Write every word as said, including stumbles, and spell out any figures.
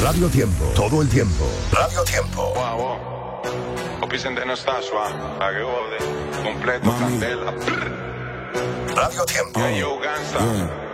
Radio Tiempo, todo el tiempo. Radio Tiempo. Wow, wow. Opicente no está suave, a que jode. Completo, candela. Radio Tiempo. Yeah, yo, gangsta. Yeah.